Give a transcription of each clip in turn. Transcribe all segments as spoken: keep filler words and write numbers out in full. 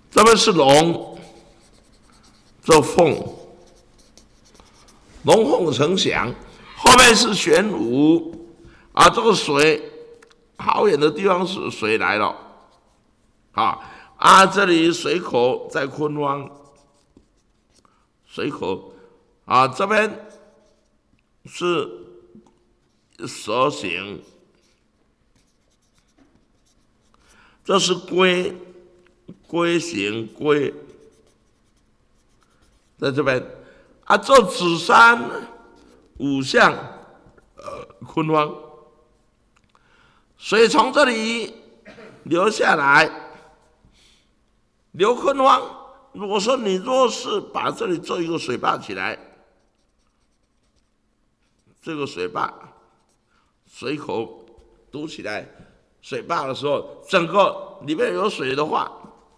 这边是龙，这凤，龙凤呈祥。后面是玄武啊，这个水好远的地方是水来了，啊啊，这里水口在坤方，水口啊，这边是蛇形，这是龟。龟形龟，在这边啊，这子山五象，呃，坤方，水从这里流下来，流坤方。如果说你若是把这里做一个水坝起来，这个水坝水口堵起来，水坝的时候，整个里面有水的话。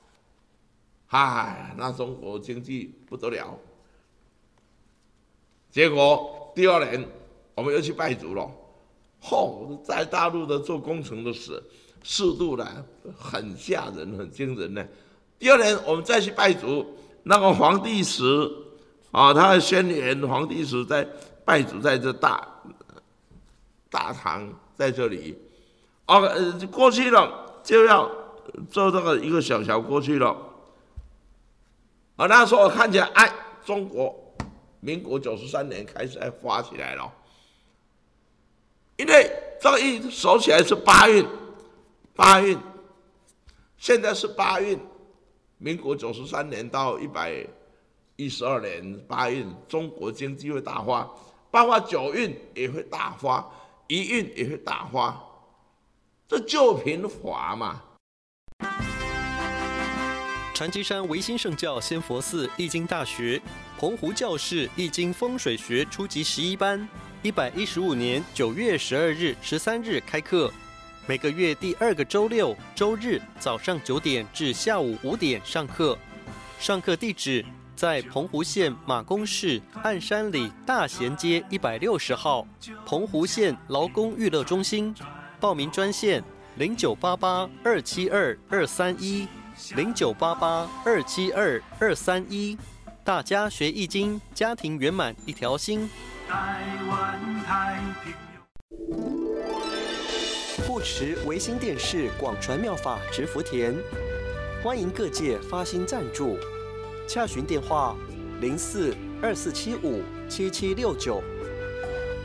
唉，那中国经济不得了。结果第二年我们又去拜祖了，哦，在大陆的做工程的事，速度呢很吓人，很惊人呢。第二年我们再去拜祖，那个皇帝石啊，他的轩辕皇帝石在拜祖，在这大大堂在这里，哦，呃，过去了就要做这个一个小桥过去了。啊，那时候看起来，哎，中国民国九十三年开始才发起来了，因为这个一守起来是八运，八运，现在是八运，民国九十三年到一百一十二年八运，中国经济会大发，包括九运也会大发，一运也会大发，这救贫法嘛。 禅机山维新圣教仙佛寺易经大学澎湖教室易经风水学初级十一班，一百一十五年九月十二日、十三日开课，每个月第二个周六、周日早上九点至下午五点上课。上课地址在澎湖县马公市岸山里大贤街一百六十号，澎湖县劳工育乐中心。报名专线零九八八二七二二三一。零九八八二七二二三一，大家学易经，家庭圆满一条心。台湾太平洋。护持维新电视广传妙法植福田，欢迎各界发心赞助，洽询电话零四二四七五七七六九